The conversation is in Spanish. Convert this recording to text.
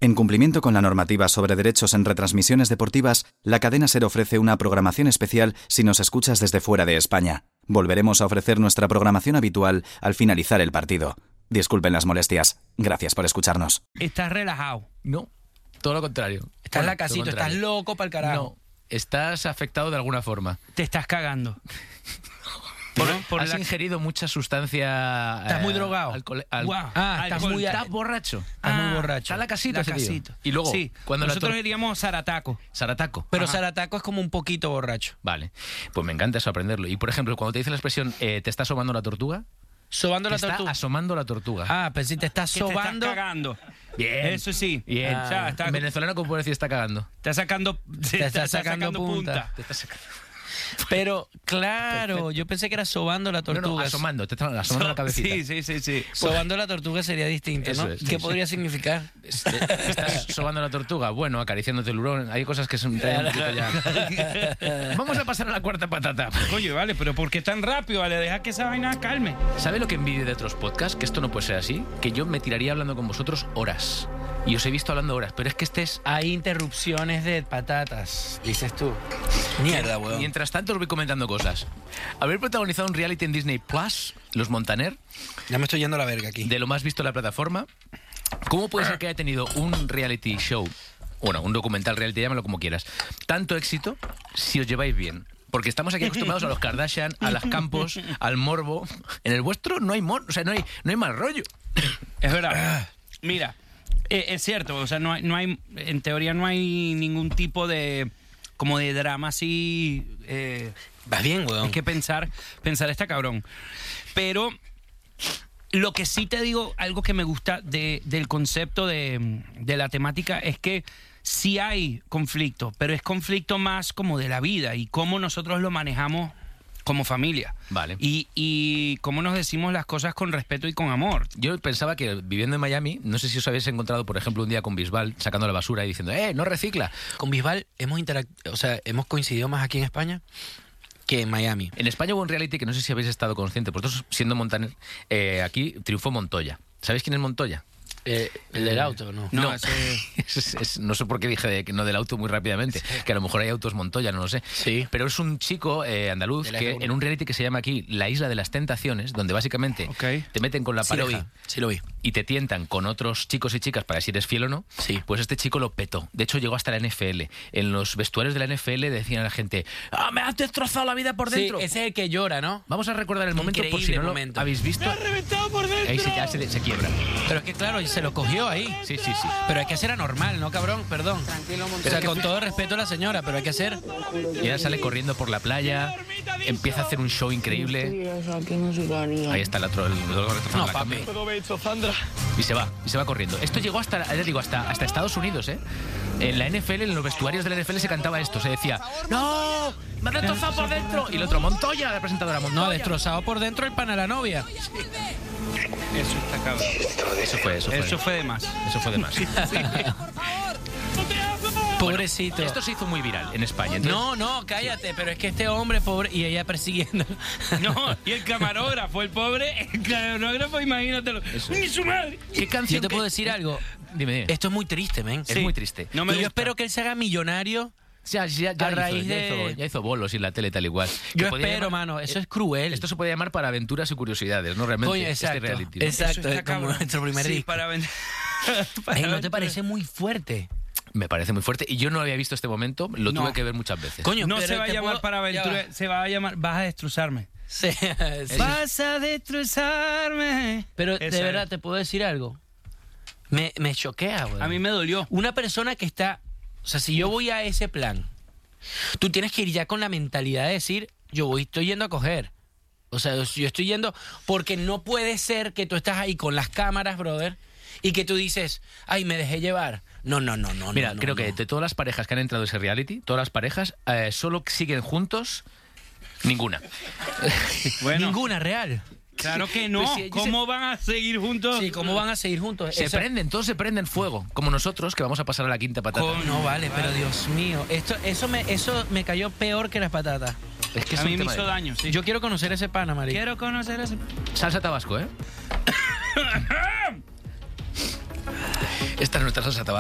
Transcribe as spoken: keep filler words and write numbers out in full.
En cumplimiento con la normativa sobre derechos en retransmisiones deportivas, la cadena SER ofrece una programación especial si nos escuchas desde fuera de España. Volveremos a ofrecer nuestra programación habitual al finalizar el partido. Disculpen las molestias. Gracias por escucharnos. ¿Estás relajado? No, todo lo contrario. Estás en Bueno, la casita, todo lo estás contrario. loco para el carajo. No, estás afectado de alguna forma. Te estás cagando. Por, ¿No? Por has la- ingerido mucha sustancia... Estás muy drogado. alcohol- al- Guau. Ah, estás alcohol. muy- Estás borracho. Estás muy borracho. Está en la casita, La ese tío. casita. Y luego, sí, cuando la nosotros tor- diríamos Sarataco. Sarataco. Pero Ajá. Sarataco es como un poquito borracho. Vale, pues me encanta eso, aprenderlo. Y, por ejemplo, cuando te dice la expresión eh, ¿te está asomando la tortuga? Sobando Te la está tortuga. asomando la tortuga. Ah, pero si te estás Que te estás sobando. cagando. Bien. Eso sí. Bien. O sea, está, En venezolano, ¿cómo puedo decir está cagando? está sacando, Te está sacando punta. Te está sacando... Pero, claro, yo pensé que era sobando la No, tortuga. no, asomando, te está asomando la cabecita. Sí, sí, sí, sí. Sobando la tortuga sería distinto, Eso ¿no? es, sí, ¿Qué sí. podría significar? Este, ¿Estás sobando la tortuga? Bueno, acariciándote el hurón. Hay cosas que son... traen un poquito ya. Vamos a pasar a la cuarta patata. Coño, vale, pero ¿por qué tan rápido? Vale, deja que esa vaina calme. ¿Sabe lo que envidio de otros podcasts? Que esto no puede ser así. Que yo me tiraría hablando con vosotros horas. Y os he visto hablando horas. Pero es que este es... Hay interrupciones de patatas, dices tú. Mierda, weón. Mientras tanto os voy comentando cosas. Haber protagonizado un reality en Disney Plus, Los Montaner, Ya me estoy yendo a la verga aquí. de lo más visto en la plataforma. ¿Cómo puede ser que haya tenido un reality show, bueno, un documental reality, llámalo como quieras, tanto éxito si os lleváis bien? Porque estamos aquí acostumbrados a los Kardashian, a las Campos, al morbo. En el vuestro no hay mor, o sea, no hay, no hay mal rollo. Es verdad. Mira, eh, es cierto, o sea, no hay, no hay, en teoría no hay ningún tipo de, como de drama así. Eh, Vas bien, weón. hay que pensar, pensar está cabrón. Pero lo que sí te digo, algo que me gusta de, del concepto de, de la temática es que sí hay conflicto, pero es conflicto más como de la vida y cómo nosotros lo manejamos como familia. Vale. Y, y cómo nos decimos las cosas con respeto y con amor. Yo pensaba que viviendo en Miami, no sé si os habéis encontrado, por ejemplo, un día con Bisbal sacando la basura y diciendo, ¡eh, no recicla! Con Bisbal hemos interac- o sea, hemos coincidido más aquí en España que en Miami. En España hubo un reality que no sé si habéis estado conscientes, vosotros siendo Montaner, eh, aquí triunfó Montoya. ¿Sabéis quién es Montoya? Eh, el del auto, ¿no? No, No, ese- es- es- no sé por qué dije de- que no del auto muy rápidamente, que a lo mejor hay autos Montoya, no lo sé. Sí. Pero es un chico eh, andaluz De la que F uno. en un reality que se llama aquí La Isla de las Tentaciones, donde básicamente Ok. te meten con la Sí lo vi, pareja sí lo vi. y te tientan con otros chicos y chicas para ver si eres fiel o no, Sí. pues este chico lo petó. De hecho, llegó hasta la N F L. En los vestuarios de la N F L decían a la gente, ¡ah, me has destrozado la vida por Sí, dentro! ese es el que llora, ¿no? Vamos a recordar el momento por si Increíble no lo momento. habéis visto. ¡Me ha reventado por dentro! Ahí se, ya se, se quiebra. Pero es que claro, se lo cogió ahí. Sí, sí, sí. Pero hay que hacer anormal, ¿no, cabrón? Perdón. O sea, con todo respeto a la señora, pero hay que hacer... Y ella sale corriendo por la playa, empieza a hacer un show increíble. Ahí está el otro, el otro retrasando No, la papi. cama. Y se va, y se va corriendo. Esto llegó hasta, ya digo, hasta, hasta Estados Unidos, ¿eh? En la N F L, en los vestuarios de la N F L se cantaba esto, se decía, ¡no! ¡Me ha destrozado por dentro! Y el otro, Montoya, la presentadora, Montoya. No, destrozado por dentro el pana a la novia. Eso está cabrón. Eso fue, eso fue. Eso fue de más. Eso fue de más. Pobrecito. Esto se hizo muy viral en España. Entonces, No, no, cállate, pero es que este hombre pobre y ella persiguiendo. No, y el camarógrafo, el pobre, el camarógrafo, imagínatelo. ¡Ni su madre! ¿Qué canción? Yo te que- puedo decir algo. Dime, dime. Esto es muy triste, men. Es muy triste. No me Y yo gusta. espero que él se haga millonario. Ya, ya, ya A hizo, raíz ya de- hizo- ya hizo bolos y la tele tal igual. Yo Que podía espero, llamar- mano. Eso es cruel. Esto se puede llamar para aventuras y curiosidades, ¿no? Realmente. Coño, este exacto. reality, ¿no? Exacto, Eso está es como cabrón. nuestro primer Sí, disco. para vender. Ey, ¿no te parece muy fuerte? Me parece muy fuerte. Y yo no había visto este momento, lo No. tuve que ver muchas veces. Coño, No pero se va a te llamar puedo- para ya aventura, va. se va a llamar Vas a destrozarme. Sí, sí. Vas a destrozarme. Pero Esa de es. verdad, te puedo decir algo. Me, me choquea, güey. A mí me dolió. Una persona que está... O sea, si yo voy a ese plan, tú tienes que ir ya con la mentalidad de decir, yo voy, estoy yendo a coger. O sea, yo estoy yendo... Porque no puede ser que tú estás ahí con las cámaras, brother, y que tú dices, ay, me dejé llevar. No, no, no, no. Mira, no, creo no, que no. de todas las parejas que han entrado a ese reality, todas las parejas eh, solo siguen juntos ninguna. Bueno, Ninguna real. claro que no. Pues sí, yo ¿Cómo van a seguir juntos? Sí, ¿cómo van a seguir juntos? Se Esa- prenden, todos se prenden fuego, como nosotros, que vamos a pasar a la quinta patata. Con- No vale, pero Dios mío, esto, eso me, eso me cayó peor que las patatas. Es que es A un mí me tema hizo de- daño, sí. Yo quiero conocer ese pana, marico. quiero conocer ese... Salsa tabasco, ¿eh? Esta es nuestra salsa tabasco.